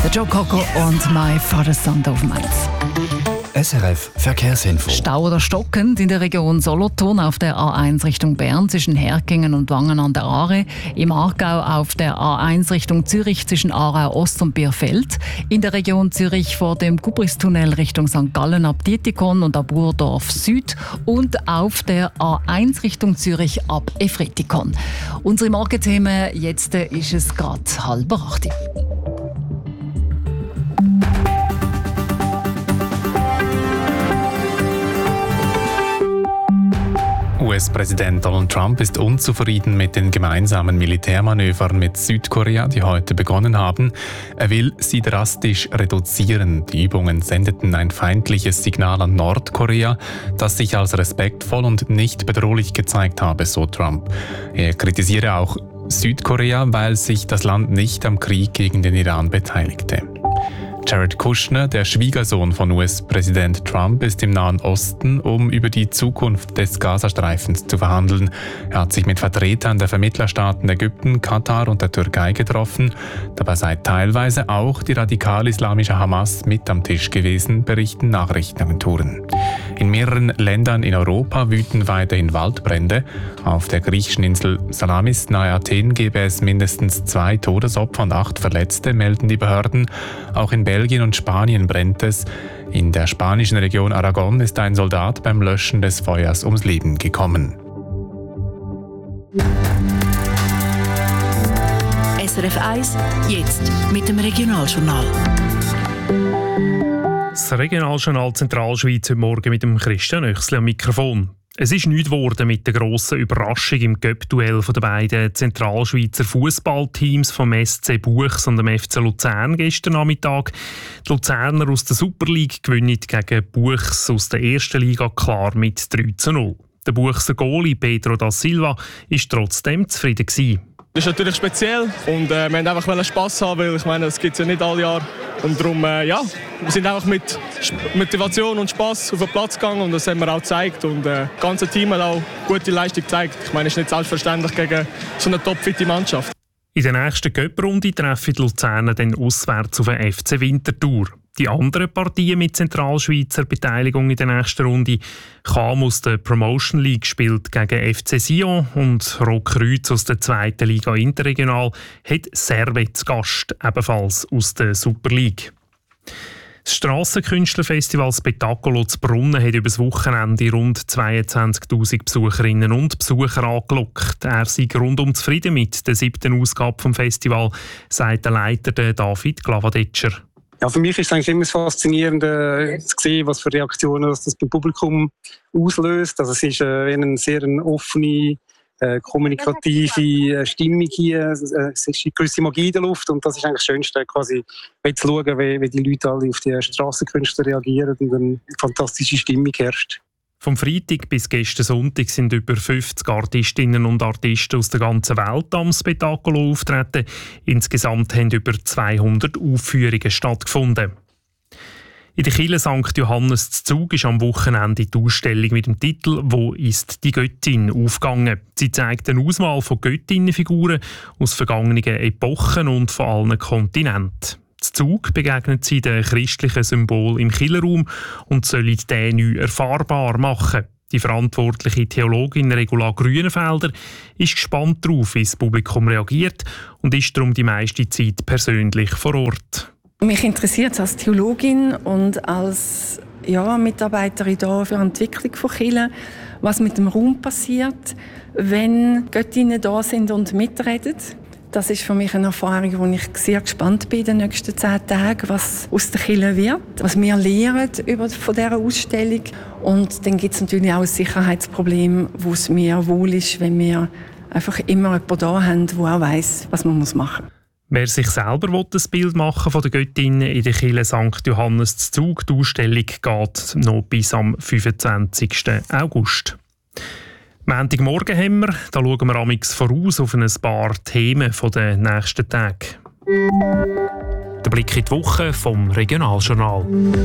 Der Joe Cocker und My Father's Son auf dem Mainz. SRF Verkehrsinfo. Stau oder stockend in der Region Solothurn auf der A1 Richtung Bern zwischen Herkingen und Wangen an der Aare. Im Aargau auf der A1 Richtung Zürich zwischen Aarau Ost und Bierfeld. In der Region Zürich vor dem Gubristunnel Richtung St. Gallen ab Dietikon und ab Burdorf Süd. Und auf der A1 Richtung Zürich ab Efretikon. Unsere Morgenthemen, jetzt ist es gerade 7:30. US-Präsident Donald Trump ist unzufrieden mit den gemeinsamen Militärmanövern mit Südkorea, die heute begonnen haben. Er will sie drastisch reduzieren. Die Übungen sendeten ein feindliches Signal an Nordkorea, das sich als respektvoll und nicht bedrohlich gezeigt habe, so Trump. Er kritisiere auch Südkorea, weil sich das Land nicht am Krieg gegen den Iran beteiligte. Jared Kushner, der Schwiegersohn von US-Präsident Trump, ist im Nahen Osten, um über die Zukunft des Gazastreifens zu verhandeln. Er hat sich mit Vertretern der Vermittlerstaaten Ägypten, Katar und der Türkei getroffen. Dabei sei teilweise auch die radikal-islamische Hamas mit am Tisch gewesen, berichten Nachrichtenagenturen. In mehreren Ländern in Europa wüten weiterhin Waldbrände. Auf der griechischen Insel Salamis nahe Athen gebe es mindestens 2 Todesopfer und 8 Verletzte, melden die Behörden. Auch in Belgien und Spanien brennt es. In der spanischen Region Aragon ist ein Soldat beim Löschen des Feuers ums Leben gekommen. SRF 1, jetzt mit dem Regionaljournal. Das Regionaljournal Zentralschweiz heute Morgen mit dem Christian Oechsli am Mikrofon. Es ist nichts geworden mit der grossen Überraschung im Cup-Duell der beiden Zentralschweizer Fußballteams vom SC Buchs und dem FC Luzern gestern Nachmittag. Die Luzerner aus der Super League gewinnen gegen Buchs aus der ersten Liga klar mit 3:0. Der Buchser Goalie Pedro da Silva war trotzdem zufrieden gewesen. Das ist natürlich speziell und wir wollten einfach Spass haben, weil ich meine, das gibt es ja nicht alle Jahre. Und darum, wir sind einfach mit Motivation und Spass auf den Platz gegangen und das haben wir auch gezeigt. Und das ganze Team hat auch gute Leistung gezeigt. Ich meine, es ist nicht selbstverständlich gegen so eine topfitte Mannschaft. In der nächsten Cup-Runde treffen die Luzerner dann auswärts auf den FC Winterthur. Die anderen Partien mit Zentralschweizer Beteiligung in der nächsten Runde. Cham aus der Promotion League spielt gegen FC Sion und Rotkreuz aus der 2. Liga Interregional hat Servet zu Gast, ebenfalls aus der Super League. Das Strassenkünstlerfestival Spettacolo zu Brunnen hat über das Wochenende rund 22'000 Besucherinnen und Besucher angelockt. Er sei rundum zufrieden mit der 7. Ausgabe des Festivals, sagt der Leiter David Glavadetscher. Ja, für mich ist es eigentlich immer faszinierend zu sehen, was für Reaktionen das beim Publikum auslöst. Also es ist eine sehr offene, kommunikative Stimmung hier. Es ist eine gewisse Magie in der Luft und das ist eigentlich das Schönste, quasi zu schauen, wie die Leute alle auf die Strassenkünstler reagieren und eine fantastische Stimmung herrscht. Vom Freitag bis gestern Sonntag sind über 50 Artistinnen und Artisten aus der ganzen Welt am Spettacolo auftreten. Insgesamt haben über 200 Aufführungen stattgefunden. In der Kirche St. Johannes zu Zug ist am Wochenende die Ausstellung mit dem Titel «Wo ist die Göttin?» aufgegangen. Sie zeigt eine Auswahl von Göttinnenfiguren aus vergangenen Epochen und von allen Kontinenten. Zu Zug begegnet sie den christlichen Symbol im Kirchenraum und sollen den neu erfahrbar machen. Die verantwortliche Theologin Regula Grünenfelder ist gespannt darauf, wie das Publikum reagiert und ist darum die meiste Zeit persönlich vor Ort. Mich interessiert es als Theologin und als Mitarbeiterin da für die Entwicklung von Kirche, was mit dem Raum passiert, wenn Göttinnen da sind und mitreden. Das ist für mich eine Erfahrung, wo ich sehr gespannt bin in den nächsten 10 Tagen, was aus der Kirche wird, was wir lernen von dieser Ausstellung. Und dann gibt es natürlich auch ein Sicherheitsproblem, wo es mir wohl ist, wenn wir einfach immer jemanden da haben, der auch weiss, was man machen muss. Wer sich selber ein Bild machen von den Göttinnen in der Kirche St. Johannes zu Zug, die Ausstellung geht noch bis am 25. August. Montagmorgen haben wir, da schauen wir amigs voraus auf ein paar Themen der nächsten Tage. Der Blick in die Woche vom Regionaljournal.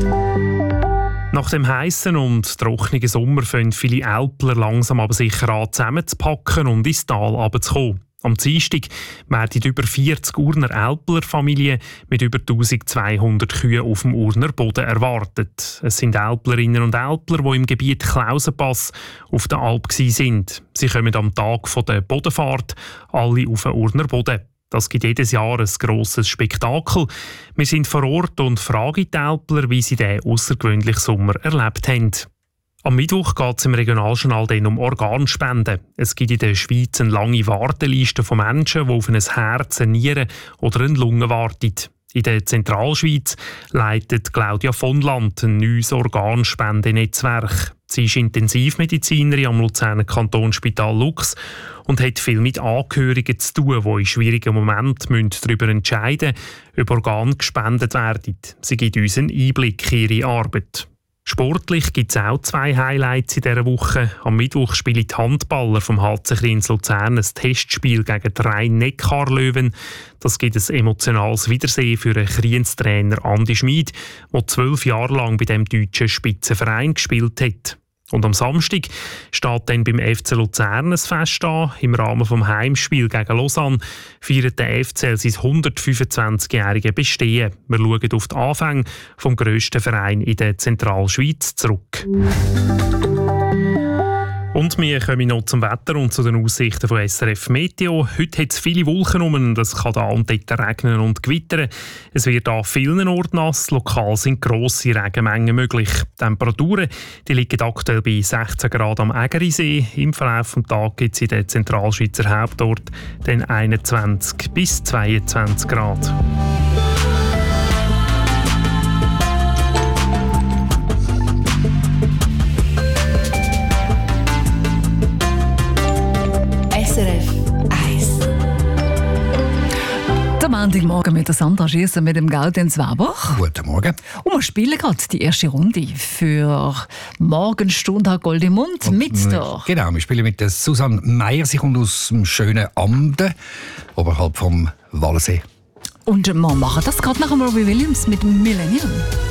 Nach dem heißen und trockenen Sommer fangen viele Älpler langsam aber sicher an zusammenzupacken und ins Tal runterzukommen. Am Dienstag werden über 40 Urner Älpler-Familien mit über 1200 Kühen auf dem Urner Boden erwartet. Es sind Älplerinnen und Älpler, die im Gebiet Klausenpass auf der Alp waren. Sie kommen am Tag der Bodenfahrt alle auf den Urner Boden. Das gibt jedes Jahr ein grosses Spektakel. Wir sind vor Ort und fragen die Älpler, wie sie diesen außergewöhnlichen Sommer erlebt haben. Am Mittwoch geht es im Regionaljournal dann um Organspenden. Es gibt in der Schweiz eine lange Warteliste von Menschen, die auf ein Herz, eine Niere oder eine Lunge warten. In der Zentralschweiz leitet Claudia von Land ein neues Organspendenetzwerk. Sie ist Intensivmedizinerin am Luzerner Kantonsspital Lux und hat viel mit Angehörigen zu tun, die in schwierigen Momenten darüber entscheiden müssen, ob Organe gespendet werden. Sie gibt uns einen Einblick in ihre Arbeit. Sportlich gibt es auch 2 Highlights in dieser Woche. Am Mittwoch spielen die Handballer vom HC Kriens Luzern ein Testspiel gegen die Rhein-Neckar-Löwen. Das gibt ein emotionales Wiedersehen für den Kriens-Trainer Andi Schmid, der 12 Jahre lang bei dem deutschen Spitzenverein gespielt hat. Und am Samstag steht dann beim FC Luzern ein Fest an. Im Rahmen des Heimspiels gegen Lausanne feiert der FC sein 125-jähriges Bestehen. Wir schauen auf die Anfänge des grössten Vereins in der Zentralschweiz zurück. Und wir kommen noch zum Wetter und zu den Aussichten von SRF Meteo. Heute hat es viele Wolken um und es kann da und dort regnen und gewittern. Es wird an vielen Orten nass, lokal sind grosse Regenmengen möglich. Die Temperaturen die liegen aktuell bei 16 Grad am Ägerisee. Im Verlauf des Tages gibt es in den Zentralschweizer Hauptort dann 21 bis 22 Grad. SRF 1. Der Montagmorgen mit der Sandra Schiessen mit dem Gaudenz Weber. Guten Morgen. Und wir spielen gerade die erste Runde für Morgenstunde Goldemund mit der. Genau, wir spielen mit der Susanne Meyer. Sie kommt aus dem schönen Amden, oberhalb vom Wallensee. Und wir machen das gerade nach Robbie Williams mit Millennium.